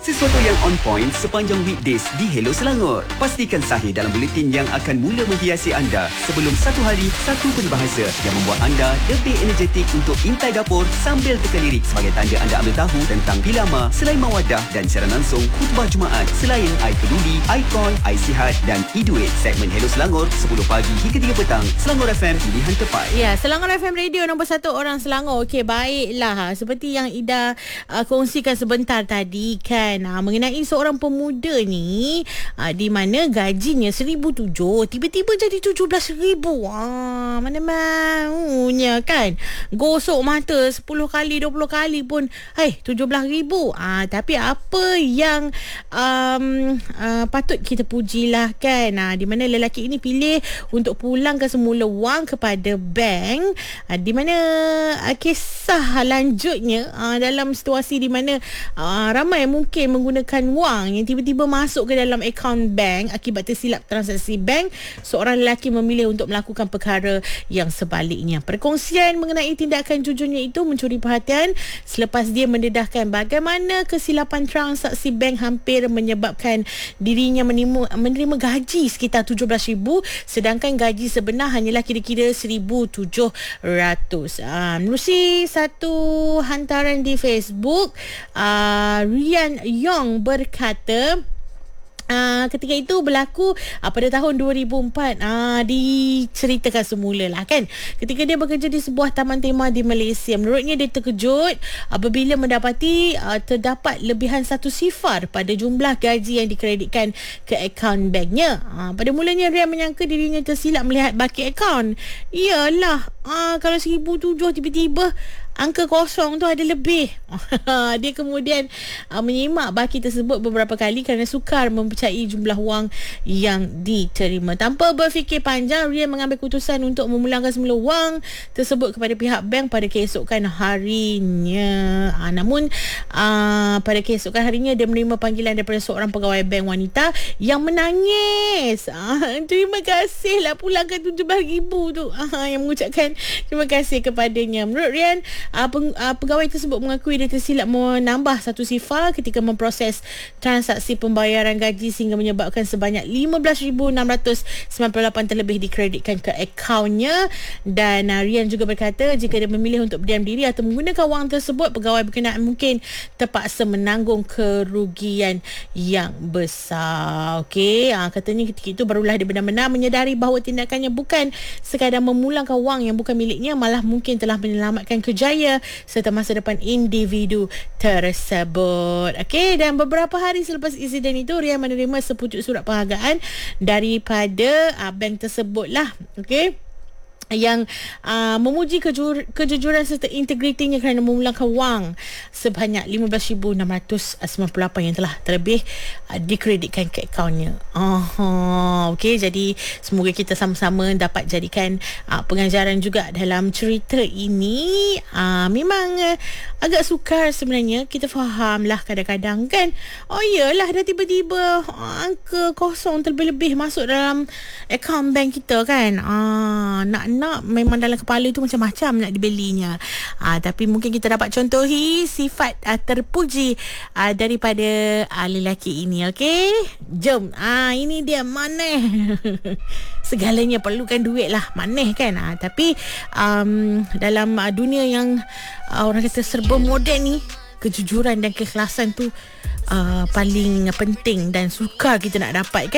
Sesuatu yang on point sepanjang weekdays di Hello Selangor. Pastikan sahih dalam buletin yang akan mula menghiasi anda sebelum satu hari, satu peribahasa yang membuat anda lebih energetik untuk intai dapur sambil teka lirik sebagai tanda anda ambil tahu tentang Pilama, Selain Mawadah dan siaran langsung khutbah Jumaat selain I Peduli, I Call, I Sihat dan iDuit. Segmen Hello Selangor 10 pagi hingga 3 petang. Selangor FM, pilihan tepat. Ya, Selangor FM Radio nombor 1 orang Selangor. Okey, baiklah. Seperti yang Ida kongsikan sebentar tadi kan, mengenai seorang pemuda ni di mana gajinya 1,700 tiba-tiba jadi 17,000. Mana maunya kan, gosok mata 10 kali 20 kali pun 17,000. Tapi apa yang patut kita pujilah kan, di mana lelaki ini pilih untuk pulangkan semula wang kepada bank, di mana kisah lanjutnya dalam situasi di mana ramai mungkin menggunakan wang yang tiba-tiba masuk ke dalam akaun bank akibat tersilap transaksi bank. Seorang lelaki memilih untuk melakukan perkara yang sebaliknya. Perkongsian mengenai tindakan jujurnya itu mencuri perhatian selepas dia mendedahkan bagaimana kesilapan transaksi bank hampir menyebabkan dirinya menerima gaji sekitar 17,000 sedangkan gaji sebenar hanyalah kira-kira 1,700. Menerusi satu hantaran di Facebook, Rian Yong berkata, ketika itu berlaku pada tahun 2004. Diceritakan semula lah kan, ketika dia bekerja di sebuah taman tema di Malaysia. Menurutnya dia terkejut apabila mendapati terdapat lebihan 1 sifar pada jumlah gaji yang dikreditkan ke akaun banknya. Pada mulanya Rian menyangka dirinya tersilap melihat baki akaun. Iyalah, kalau 1,700 tiba-tiba angka kosong tu ada lebih. Dia kemudian menyimak baki tersebut beberapa kali kerana sukar mempercayai jumlah wang yang diterima. Tanpa berfikir panjang, Rian mengambil keputusan untuk memulangkan semula wang tersebut kepada pihak bank pada keesokan harinya. Namun pada keesokan harinya dia menerima panggilan daripada seorang pegawai bank wanita yang menangis. Terima kasih lah pulangkan 17,000 tu. Yang mengucapkan terima kasih kepadanya. Menurut Rian, pegawai tersebut mengakui dia tersilap menambah 1 sifar ketika memproses transaksi pembayaran gaji sehingga menyebabkan sebanyak 15,698 terlebih dikreditkan ke akaunnya. Dan Rian juga berkata jika dia memilih untuk berdiam diri atau menggunakan wang tersebut, pegawai berkenaan mungkin terpaksa menanggung kerugian yang besar. Okey, katanya ketika itu barulah dia benar-benar menyedari bahawa tindakannya bukan sekadar memulangkan wang yang bukan miliknya, malah mungkin telah menyelamatkan kejayaan serta masa depan individu tersebut. Okey, dan beberapa hari selepas insiden itu, Rian menerima sepucuk surat penghargaan daripada bank tersebut lah. Okey, yang memuji kejujuran serta integritinya kerana memulangkan wang sebanyak 15,698 yang telah terlebih dikreditkan ke akaunnya. Okey, jadi semoga kita sama-sama dapat jadikan pengajaran juga dalam cerita ini. Memang agak sukar sebenarnya, kita fahamlah kadang-kadang kan, iyalah dah tiba-tiba angka kosong terlebih-lebih masuk dalam akaun bank kita kan. Nak memang dalam kepala tu macam-macam nak dibelinya. Tapi mungkin kita dapat contohi sifat terpuji daripada lelaki ini. Okey, jom. Ini dia, maneh. Segalanya perlukan duit lah, maneh kan. Tapi dalam dunia yang orang kata serba moden ni, kejujuran dan keikhlasan tu paling penting dan sukar kita nak dapat kan.